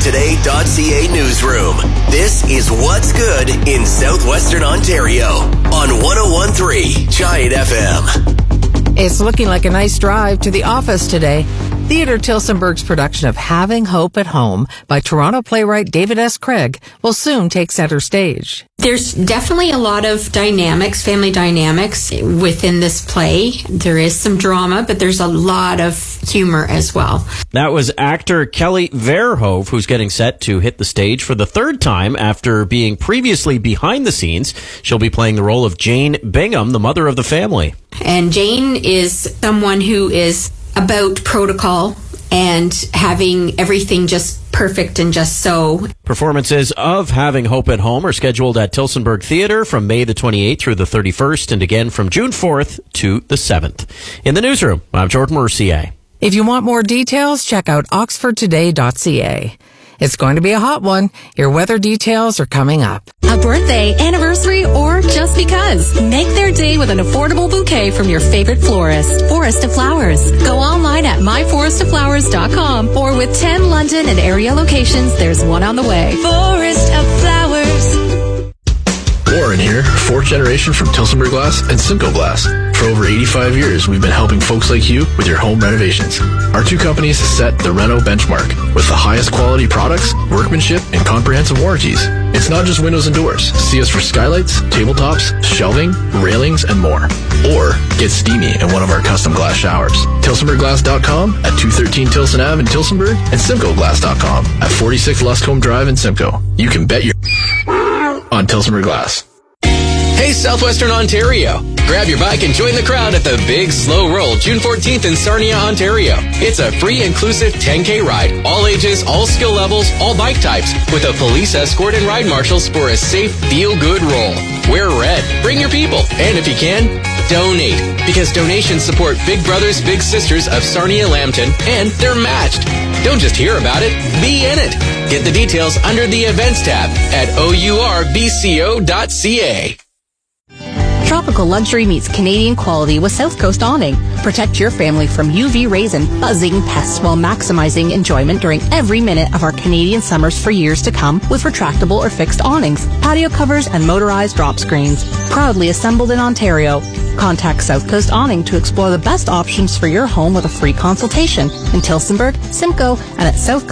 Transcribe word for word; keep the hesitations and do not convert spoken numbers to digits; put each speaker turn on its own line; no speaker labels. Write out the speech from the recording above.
today dot c a newsroom. This is What's Good in Southwestern Ontario on one oh one point three Giant F M.
It's looking like a nice drive to the office today. Theatre Tillsonburg's production of Having Hope at Home by Toronto playwright David S. Craig will soon take center stage.
There's definitely a lot of dynamics, family dynamics within this play. There is some drama, but there's a lot of humor as well.
That was actor Kelly Verhoeven, who's getting set to hit the stage for the third time after being previously behind the scenes. She'll be playing the role of Jane Bingham, the mother of the family.
And Jane is someone who is about protocol and having everything just perfect and just so.
Performances of Having Hope at Home are scheduled at Tillsonburg Theatre from May the twenty-eighth through the thirty-first, and again from June fourth to the seventh. In the newsroom, I'm Jordan Mercier.
If you want more details, check out oxford today dot c a. It's going to be a hot one. Your weather details are coming up.
A birthday, anniversary, or just because. Make their day with an affordable bouquet from your favorite florist. Forest of Flowers. Go online at my forest of flowers dot com or with ten London and area locations, there's one on the way. Forest of Flowers.
Warren here, fourth generation from Tillsonburg Glass and Simcoe Glass. For over eighty-five years, we've been helping folks like you with your home renovations. Our two companies set the Reno benchmark with the highest quality products, workmanship, and comprehensive warranties. It's not just windows and doors. See us for skylights, tabletops, shelving, railings, and more. Or get steamy in one of our custom glass showers. Tillsonburg Glass dot com at two thirteen Tilson Avenue in Tillsonburg and Simcoe Glass dot com at forty-six Luscombe Drive in Simcoe. You can bet your on Tillsonburg Glass.
Hey, Southwestern Ontario. Grab your bike and join the crowd at the Big Slow Roll June fourteenth in Sarnia, Ontario. It's a free, inclusive ten K ride. All ages, all skill levels, all bike types, with a police escort and ride marshals for a safe, feel-good roll. Wear red. Bring your people. And if you can, donate. Because donations support Big Brothers Big Sisters of Sarnia Lambton, and they're matched. Don't just hear about it, be in it. Get the details under the events tab at O U R B C O dot C A.
Tropical luxury meets Canadian quality with South Coast Awning. Protect your family from U V rays and buzzing pests while maximizing enjoyment during every minute of our Canadian summers for years to come with retractable or fixed awnings, patio covers, and motorized drop screens. Proudly assembled in Ontario. Contact South Coast Awning to explore the best options for your home with a free consultation in Tillsonburg, Simcoe, and at South